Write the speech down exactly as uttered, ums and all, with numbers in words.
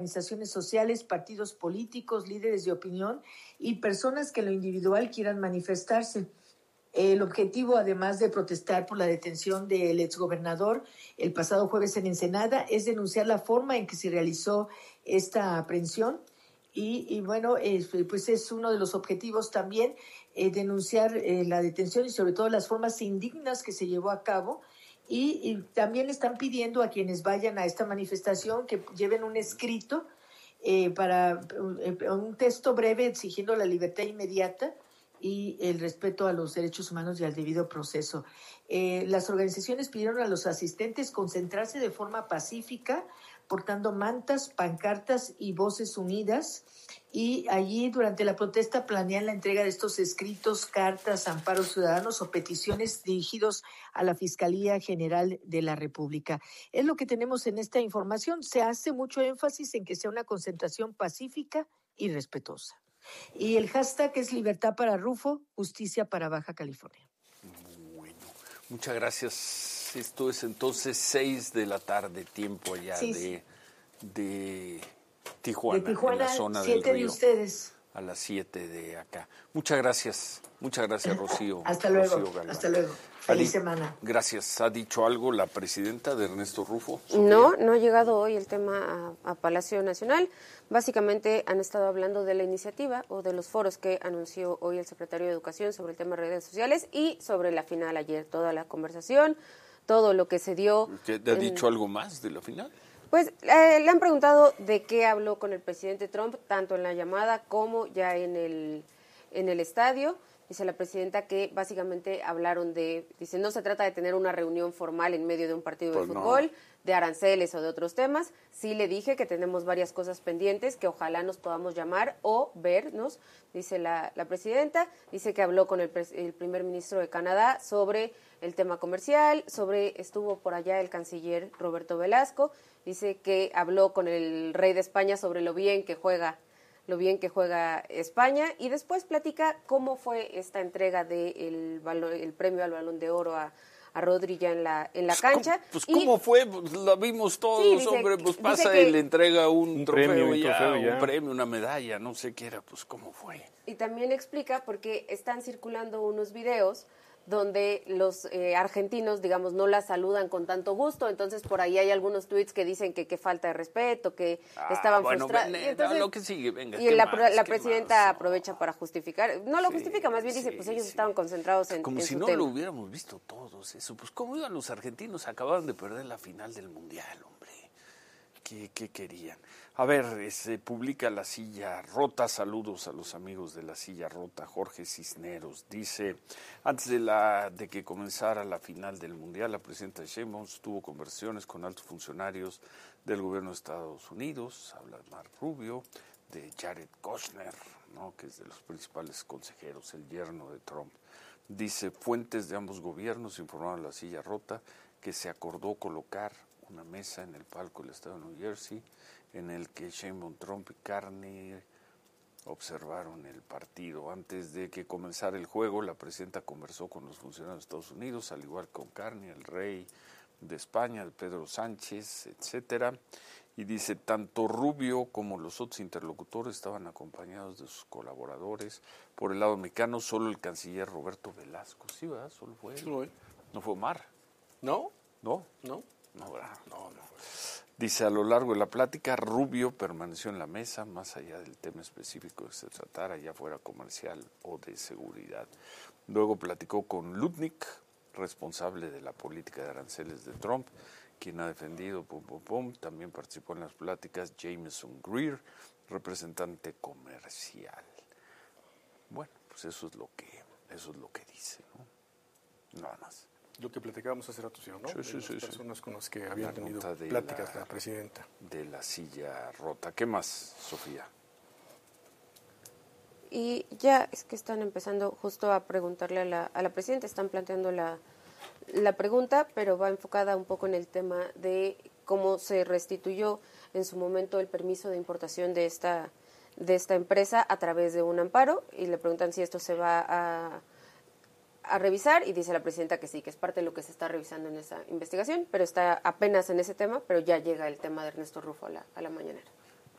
organizaciones sociales, partidos políticos, líderes de opinión y personas que en lo individual quieran manifestarse. El objetivo, además de protestar por la detención del exgobernador el pasado jueves en Ensenada, es denunciar la forma en que se realizó esta aprehensión y, y bueno, eh, pues es uno de los objetivos también eh, denunciar eh, la detención y sobre todo las formas indignas que se llevó a cabo. Y, y también están pidiendo a quienes vayan a esta manifestación que lleven un escrito eh, para eh, un texto breve exigiendo la libertad inmediata y el respeto a los derechos humanos y al debido proceso. Eh, las organizaciones pidieron a los asistentes concentrarse de forma pacífica, portando mantas, pancartas y voces unidas. Y allí, durante la protesta, planean la entrega de estos escritos, cartas, amparos ciudadanos o peticiones dirigidos a la Fiscalía General de la República. Es lo que tenemos en esta información. Se hace mucho énfasis en que sea una concentración pacífica y respetuosa. Y el hashtag es Libertad para Rufo, Justicia para Baja California. Bueno, muchas gracias. Esto es entonces seis de la tarde, tiempo allá sí, de, sí. de Tijuana, de Tijuana, en la zona siete del río. De ustedes. A las siete de acá. Muchas gracias. Muchas gracias, Rocío. Hasta luego. Rocío Hasta luego. Feliz Adi, semana. Gracias. ¿Ha dicho algo la presidenta de Ernesto Rufo? ¿Sofía? No, no ha llegado hoy el tema a, a Palacio Nacional. Básicamente han estado hablando de la iniciativa o de los foros que anunció hoy el secretario de Educación sobre el tema de redes sociales y sobre la final ayer. Toda la conversación, todo lo que se dio. ¿Te ha en... dicho algo más de la final? Pues eh, le han preguntado de qué habló con el presidente Trump, tanto en la llamada como ya en el, en el estadio. Dice la presidenta que básicamente hablaron de, dice, no se trata de tener una reunión formal en medio de un partido pues de fútbol, no. de aranceles o de otros temas. Sí le dije que tenemos varias cosas pendientes, que ojalá nos podamos llamar o vernos, dice la, la presidenta. Dice que habló con el, el primer ministro de Canadá sobre el tema comercial, sobre estuvo por allá el canciller Roberto Velasco. Dice que habló con el rey de España sobre lo bien que juega, lo bien que juega España y después platica cómo fue esta entrega del balón, el premio al Balón de Oro a, a Rodri ya en la en la pues cancha. ¿Cómo, pues y, cómo fue, pues la vimos todos, sí, dice, hombre, pues pasa que, y le entrega un, un trofeo, premio, ya, trofeo ya, un premio, una medalla, no sé qué era, pues cómo fue. Y también explica porque están circulando unos videos donde los eh, argentinos, digamos, no la saludan con tanto gusto, entonces por ahí hay algunos tweets que dicen que, que falta de respeto, que ah, estaban bueno, frustrados. Ven, entonces, no, lo que sigue, venga, y la, más, la presidenta más? aprovecha para justificar, no lo sí, justifica, más bien sí, dice, pues ellos sí. estaban concentrados en, Como en si su no tema. lo hubiéramos visto todos eso, pues cómo iban los argentinos, acababan de perder la final del Mundial, hombre, ¿qué, qué querían? A ver, se publica La Silla Rota, saludos a los amigos de La Silla Rota, Jorge Cisneros, dice, antes de, la, de que comenzara la final del Mundial, la presidenta Sheinbaum tuvo conversaciones con altos funcionarios del gobierno de Estados Unidos, habla Mark Rubio, de Jared Kushner, ¿no? que es de los principales consejeros, el yerno de Trump. Dice, fuentes de ambos gobiernos informaron a La Silla Rota que se acordó colocar una mesa en el palco del estado de New Jersey, en el que Sheinbaum, Trump y Carney observaron el partido. Antes de que comenzara el juego, la presidenta conversó con los funcionarios de Estados Unidos, al igual con Carney, el rey de España, el Pedro Sánchez, etcétera. Y dice, tanto Rubio como los otros interlocutores estaban acompañados de sus colaboradores. Por el lado mexicano, solo el canciller Roberto Velasco. Sí, ¿verdad? Solo fue él. Solo él. ¿No fue Omar? ¿No? ¿No? No. No, no, no. Dice, a lo largo de la plática, Rubio permaneció en la mesa, más allá del tema específico que se tratara, ya fuera comercial o de seguridad. Luego platicó con Lutnick, responsable de la política de aranceles de Trump, quien ha defendido, pum, pum, pum. También participó en las pláticas Jameson Greer, representante comercial. Bueno, pues eso es lo que, eso es lo que dice, ¿no? Nada más. Lo que platicábamos hace rato, ¿no? Sí, sí, de sí, las personas sí. con las que habían la tenido pláticas la, la presidenta. De La Silla Rota. ¿Qué más, Sofía? Y ya es que están empezando justo a preguntarle a la, a la presidenta, están planteando la, la pregunta, pero va enfocada un poco en el tema de cómo se restituyó en su momento el permiso de importación de esta, de esta empresa a través de un amparo, y le preguntan si esto se va a... a revisar, y dice la presidenta que sí, que es parte de lo que se está revisando en esa investigación, pero está apenas en ese tema, pero ya llega el tema de Ernesto Rufo a la, a la mañanera.